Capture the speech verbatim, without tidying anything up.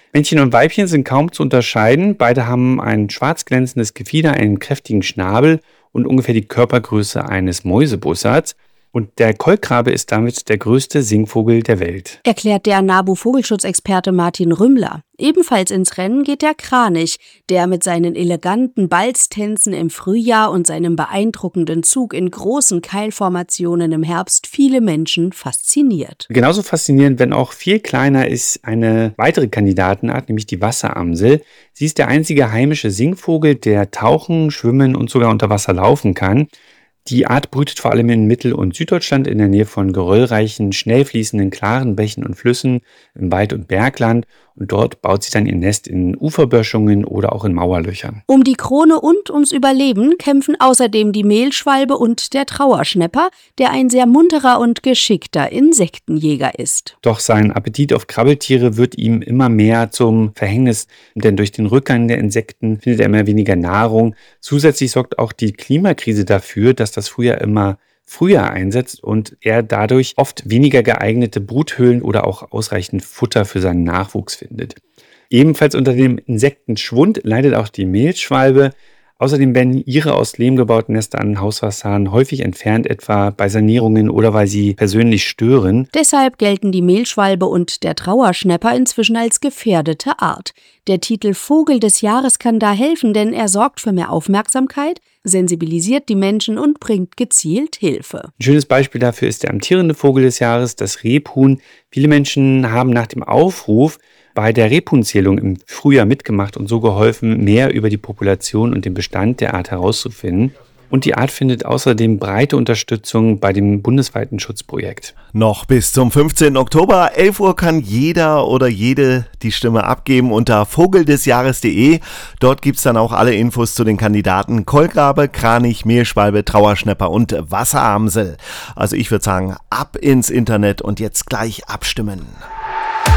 Männchen und Weibchen sind kaum zu unterscheiden. Beide haben ein schwarz glänzendes Gefieder, einen kräftigen Schnabel und ungefähr die Körpergröße eines Mäusebussards. Und der Kolkrabe ist damit der größte Singvogel der Welt. Erklärt der NABU-Vogelschutzexperte Martin Rümmler. Ebenfalls ins Rennen geht der Kranich, der mit seinen eleganten Balztänzen im Frühjahr und seinem beeindruckenden Zug in großen Keilformationen im Herbst viele Menschen fasziniert. Genauso faszinierend, wenn auch viel kleiner, ist eine weitere Kandidatenart, nämlich die Wasseramsel. Sie ist der einzige heimische Singvogel, der tauchen, schwimmen und sogar unter Wasser laufen kann. Die Art brütet vor allem in Mittel- und Süddeutschland in der Nähe von geröllreichen, schnell fließenden, klaren Bächen und Flüssen im Wald- und Bergland. Und dort baut sie dann ihr Nest in Uferböschungen oder auch in Mauerlöchern. Um die Krone und ums Überleben kämpfen außerdem die Mehlschwalbe und der Trauerschnäpper, der ein sehr munterer und geschickter Insektenjäger ist. Doch sein Appetit auf Krabbeltiere wird ihm immer mehr zum Verhängnis, denn durch den Rückgang der Insekten findet er immer weniger Nahrung. Zusätzlich sorgt auch die Klimakrise dafür, dass das Frühjahr immer früher einsetzt und er dadurch oft weniger geeignete Bruthöhlen oder auch ausreichend Futter für seinen Nachwuchs findet. Ebenfalls unter dem Insektenschwund leidet auch die Mehlschwalbe. Außerdem werden ihre aus Lehm gebauten Nester an Hausfassaden häufig entfernt, etwa bei Sanierungen oder weil sie persönlich stören. Deshalb gelten die Mehlschwalbe und der Trauerschnäpper inzwischen als gefährdete Art. Der Titel Vogel des Jahres kann da helfen, denn er sorgt für mehr Aufmerksamkeit, sensibilisiert die Menschen und bringt gezielt Hilfe. Ein schönes Beispiel dafür ist der amtierende Vogel des Jahres, das Rebhuhn. Viele Menschen haben nach dem Aufruf bei der Rebhuhnzählung im Frühjahr mitgemacht und so geholfen, mehr über die Population und den Bestand der Art herauszufinden. Und die Art findet außerdem breite Unterstützung bei dem bundesweiten Schutzprojekt. Noch bis zum fünfzehnten Oktober, elf Uhr, kann jeder oder jede die Stimme abgeben unter vogeldesjahres punkt de. Dort gibt's dann auch alle Infos zu den Kandidaten Kolkrabe, Kranich, Mehlschwalbe, Trauerschnäpper und Wasseramsel. Also ich würde sagen, ab ins Internet und jetzt gleich abstimmen.